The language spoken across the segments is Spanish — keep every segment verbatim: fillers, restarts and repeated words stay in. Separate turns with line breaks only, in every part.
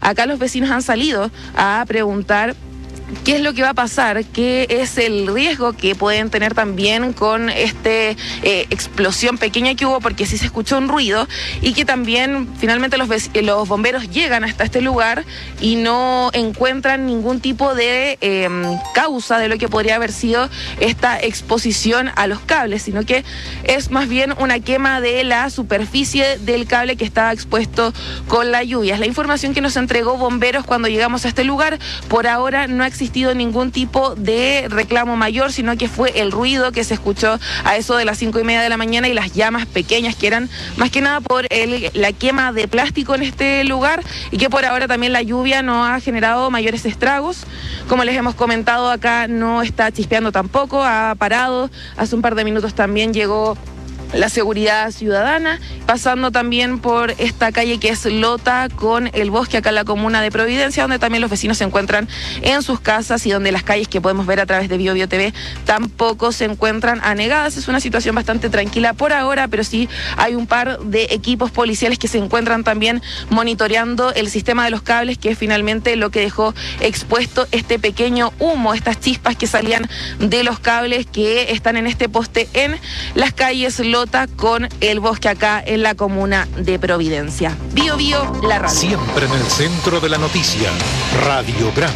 acá los vecinos han salido a preguntar qué es lo que va a pasar, qué es el riesgo que pueden tener también con esta eh, explosión pequeña que hubo, porque sí se escuchó un ruido, y que también finalmente los, los bomberos llegan hasta este lugar y no encuentran ningún tipo de eh, causa de lo que podría haber sido esta exposición a los cables, sino que es más bien una quema de la superficie del cable que estaba expuesto con la lluvia. Es la información que nos entregó bomberos cuando llegamos a este lugar. Por ahora no existe existido ningún tipo de reclamo mayor, sino que fue el ruido que se escuchó a eso de las cinco y media de la mañana y las llamas pequeñas que eran más que nada por el, la quema de plástico en este lugar, y que por ahora también la lluvia no ha generado mayores estragos. Como les hemos comentado, acá no está chispeando tampoco, ha parado. Hace un par de minutos también llegó la seguridad ciudadana, pasando también por esta calle que es Lota con el bosque acá en la comuna de Providencia, donde también los vecinos se encuentran en sus casas y donde las calles que podemos ver a través de Bio Bio T V tampoco se encuentran anegadas. Es una situación bastante tranquila por ahora, pero sí hay un par de equipos policiales que se encuentran también monitoreando el sistema de los cables, que es finalmente lo que dejó expuesto este pequeño humo, estas chispas que salían de los cables que están en este poste en las calles Lota con el bosque acá en la comuna de Providencia. Bio Bio, la radio.
Siempre en el centro de la noticia, Radiograma.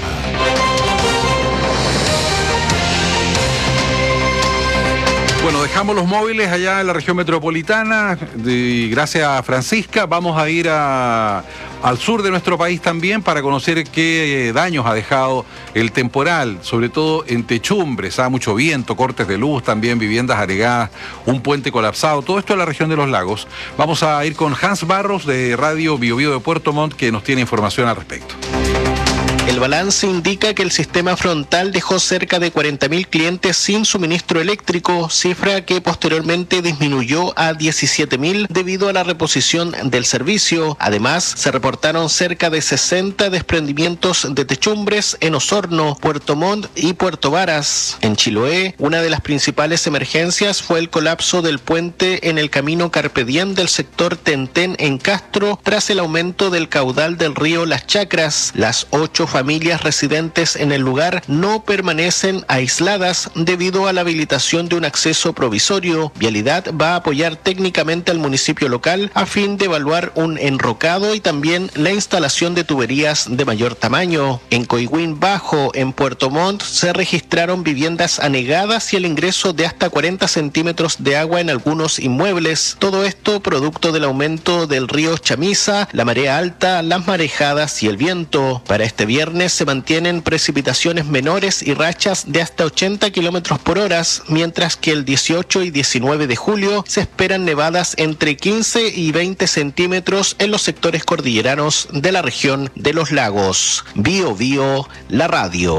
Bueno, dejamos los móviles allá en la región metropolitana y gracias a Francisca vamos a ir a, al sur de nuestro país también para conocer qué daños ha dejado el temporal, sobre todo en Techumbres. Ha mucho viento, cortes de luz, también viviendas anegadas, un puente colapsado, todo esto en la región de los lagos. Vamos a ir con Hans Barros de Radio Bio Bio de Puerto Montt, que nos tiene información al respecto.
El balance indica que el sistema frontal dejó cerca de cuarenta mil clientes sin suministro eléctrico, cifra que posteriormente disminuyó a diecisiete mil debido a la reposición del servicio. Además, se reportaron cerca de sesenta desprendimientos de techumbres en Osorno, Puerto Montt y Puerto Varas. En Chiloé, una de las principales emergencias fue el colapso del puente en el camino Carpe Diem del sector Tentén en Castro tras el aumento del caudal del río Las Chacras. Las ocho familias residentes en el lugar no permanecen aisladas debido a la habilitación de un acceso provisorio. Vialidad va a apoyar técnicamente al municipio local a fin de evaluar un enrocado y también la instalación de tuberías de mayor tamaño. En Coihuen Bajo, en Puerto Montt, se registraron viviendas anegadas y el ingreso de hasta cuarenta centímetros de agua en algunos inmuebles. Todo esto producto del aumento del río Chamisa, la marea alta, las marejadas y el viento. Para este viernes se mantienen precipitaciones menores y rachas de hasta ochenta kilómetros por hora, mientras que el dieciocho y diecinueve de julio se esperan nevadas entre quince y veinte centímetros en los sectores cordilleranos de la región de los lagos. Bio Bio, la radio.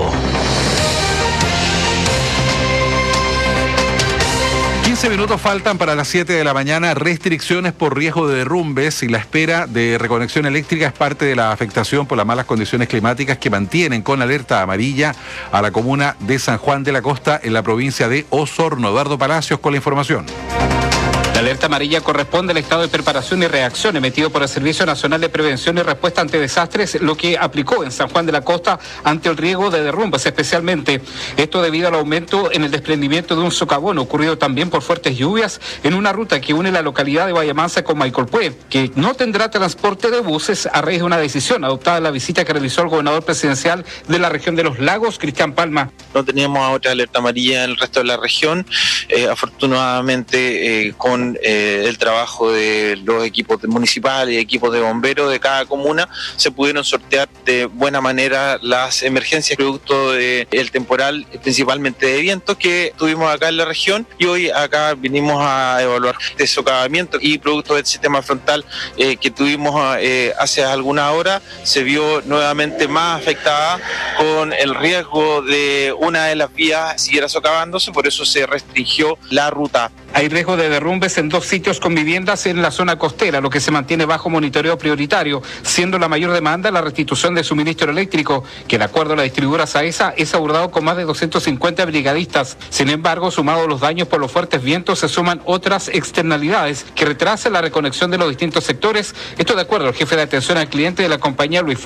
quince minutos faltan para las siete de la mañana. Restricciones por riesgo de derrumbes y la espera de reconexión eléctrica es parte de la afectación por las malas condiciones climáticas que mantienen con alerta amarilla a la comuna de San Juan de la Costa en la provincia de Osorno. Eduardo Palacios con la información.
La alerta amarilla corresponde al estado de preparación y reacción emitido por el Servicio Nacional de Prevención y Respuesta ante Desastres, lo que aplicó en San Juan de la Costa ante el riesgo de derrumbes especialmente. Esto debido al aumento en el desprendimiento de un socavón ocurrido también por fuertes lluvias en una ruta que une la localidad de Vallamansa con Maicolpué, que no tendrá transporte de buses a raíz de una decisión adoptada en la visita que realizó el gobernador presidencial de la región de los lagos, Cristian Palma.
No teníamos otra alerta amarilla en el resto de la región. Eh, afortunadamente, eh, con Eh, el trabajo de los equipos municipales y equipos de bomberos de cada comuna, se pudieron sortear de buena manera las emergencias producto del temporal, principalmente de viento, que tuvimos acá en la región, y hoy acá vinimos a evaluar este socavamiento y producto del sistema frontal eh, que tuvimos eh, hace alguna hora, se vio nuevamente más afectada con el riesgo de una de las vías siguiera socavándose, por eso se restringió la ruta.
Hay riesgo de derrumbes en dos sitios con viviendas en la zona costera, lo que se mantiene bajo monitoreo prioritario, siendo la mayor demanda la restitución de suministro eléctrico, que de acuerdo a la distribuidora SAESA es abordado con más de doscientos cincuenta brigadistas. Sin embargo, sumados a los daños por los fuertes vientos, se suman otras externalidades que retrasan la reconexión de los distintos sectores. Esto de acuerdo al jefe de atención al cliente de la compañía, Luis